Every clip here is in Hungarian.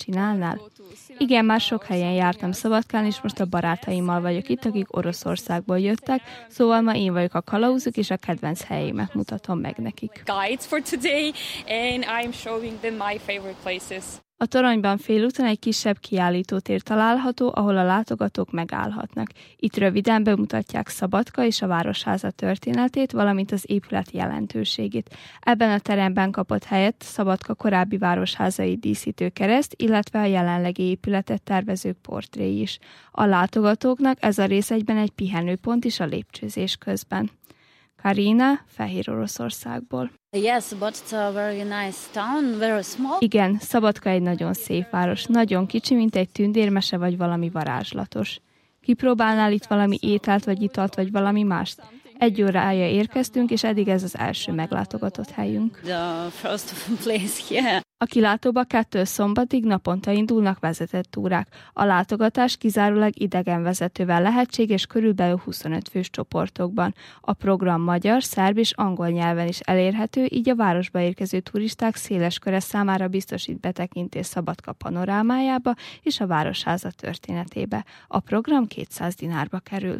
csinálnál? Igen, már sok helyen jártam Szabadkán, és most a barátaimmal vagyok itt, akik Oroszországból jöttek, szóval ma én vagyok a kalauzuk, és a kedvenc helyeimet mutatom meg nekik. Guides for today, and I'm showing them my favorite places. A toronyban félúton egy kisebb kiállítótér található, ahol a látogatók megállhatnak. Itt röviden bemutatják Szabadka és a Városháza történetét, valamint az épület jelentőségét. Ebben a teremben kapott helyet Szabadka korábbi városházai díszítő kereszt, illetve a jelenlegi épületet tervezők portréi is. A látogatóknak ez a rész egyben egy pihenőpont is a lépcsőzés közben. Karina, Fehér Oroszországból. Yes, but it's a very nice town, very small. Igen, Szabadka egy nagyon szép város, nagyon kicsi, mint egy tündérmese vagy valami varázslatos. Kipróbálnál itt valami ételt vagy italt vagy valami mást? 1 órája érkeztünk, és eddig ez az első meglátogatott helyünk. The first place here. A kilátóba 2 szombatig naponta indulnak vezetett túrák. A látogatás kizárólag idegenvezetővel lehetséges, körülbelül 25 fős csoportokban. A program magyar, szerb és angol nyelven is elérhető, így a városba érkező turisták széles köre számára biztosít betekintést Szabadka panorámájába és a Városháza történetébe. A program 200 dinárba kerül.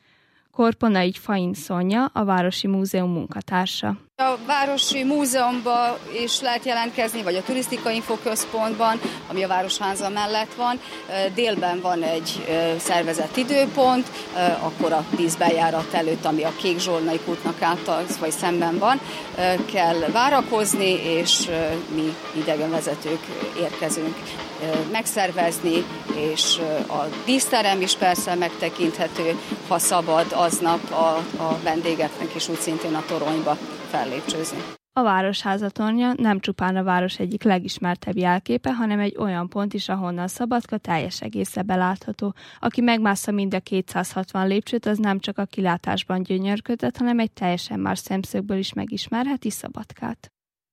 Korponai Fain Szonya, a Városi Múzeum munkatársa. A Városi Múzeumban is lehet jelentkezni, vagy a Turisztikai Infoközpontban, ami a Városháza mellett van. Délben van egy szervezett időpont, akkor a 10 bejárat előtt, ami a Kék Zsolnai kútnak által, vagy szemben van, kell várakozni, és mi idegenvezetők érkezünk megszervezni, és a díszterem is persze megtekinthető, ha szabad aznap a vendégeknek is úgy szintén a toronyba fellépcsőzni. A Városháza tornya nem csupán a város egyik legismertebb jelképe, hanem egy olyan pont is, ahonnan Szabadka teljes egésze belátható. Aki megmássza mind a 260 lépcsőt, az nem csak a kilátásban gyönyörködött, hanem egy teljesen más szemszögből is megismerheti Szabadkát.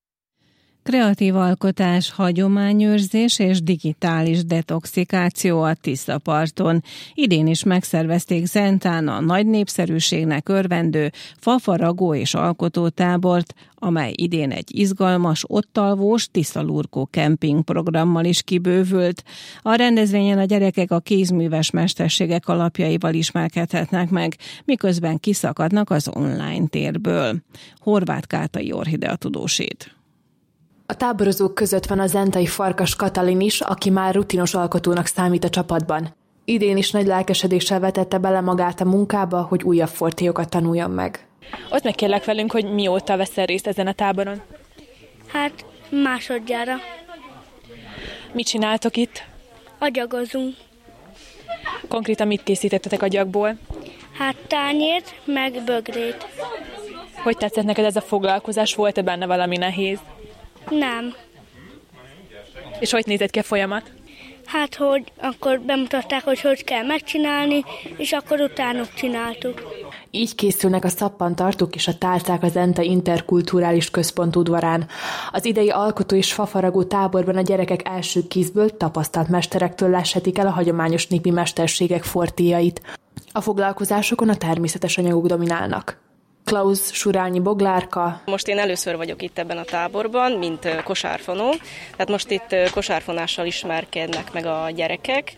Kreatív alkotás, hagyományőrzés és digitális detoxikáció a Tiszaparton. Idén is megszervezték Zentán a nagy népszerűségnek örvendő fafaragó és alkotótábort, amely idén egy izgalmas, ottalvós Tiszalurkó kemping programmal is kibővült. A rendezvényen a gyerekek a kézműves mesterségek alapjaival ismerkedhetnek meg, miközben kiszakadnak az online térből. Horváth Kátai Orhidea tudósít. A táborozók között van a zentai Farkas Katalin is, aki már rutinos alkotónak számít a csapatban. Idén is nagy lelkesedéssel vetette bele magát a munkába, hogy újabb fortélyokat tanuljon meg. Ott meg kérlek velünk, hogy mióta veszel részt ezen a táboron? Hát másodjára. Mit csináltok itt? Agyagozunk. Konkrétan mit készítettetek agyagból? Hát tányért, meg bögrét. Hogy tetszett neked ez a foglalkozás? Volt-e benne valami nehéz? Nem. És hogy nézett ki a folyamat? Hát, hogy akkor bemutatták, hogy kell megcsinálni, és akkor utánuk csináltuk. Így készülnek a szappantartók és a tálcák a Zenta Interkulturális Központ udvarán. Az idei alkotó és fafaragó táborban a gyerekek első kézből tapasztalt mesterektől leshetik el a hagyományos népi mesterségek fortéjait. A foglalkozásokon a természetes anyagok dominálnak. Klaus Surányi Boglárka. Most én először vagyok itt ebben a táborban, mint kosárfonó. Tehát most itt kosárfonással ismerkednek meg a gyerekek.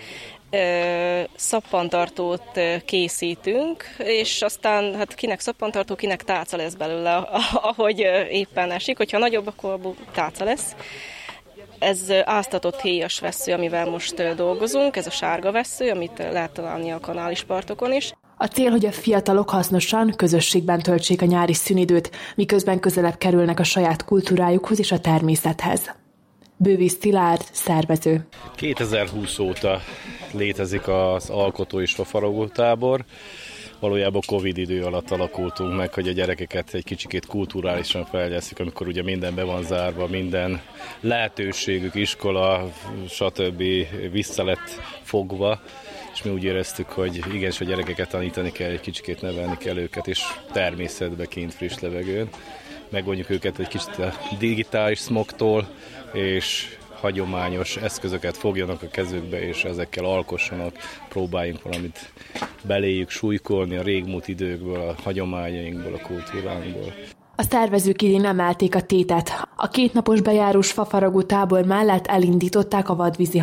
Szappantartót készítünk, és aztán hát kinek szappantartó, kinek tálca lesz belőle, ahogy éppen esik. Hogyha nagyobb, akkor tálca lesz. Ez áztatott héjas vessző, amivel most dolgozunk, ez a sárga vessző, amit lehet találni a kanális partokon is. A cél, hogy a fiatalok hasznosan, közösségben töltsék a nyári szünidőt, miközben közelebb kerülnek a saját kultúrájukhoz és a természethez. Bővíz Szilárd, szervező. 2020 óta létezik az alkotó és fafaragó tábor. Valójában Covid idő alatt alakultunk meg, hogy a gyerekeket egy kicsikét kulturálisan fejlesztjük, amikor ugye minden be van zárva, minden lehetőségük, iskola, stb. Vissza lett fogva, és mi úgy éreztük, hogy igenis a gyerekeket tanítani kell, egy kicsikét nevelni kell őket, és természetbe kint, friss levegőn. Megvonjuk őket egy kicsit a digitális smogtól, és hagyományos eszközöket fogjanak a kezükbe, és ezekkel alkossanak, próbáljunk valamit beléjük súlykolni a régmúlt időkből, a hagyományainkból, a kultúránkból. A szervezők idén emelték a tétet. A 2 napos bejárós fafaragó tábor mellett elindították a vadvízi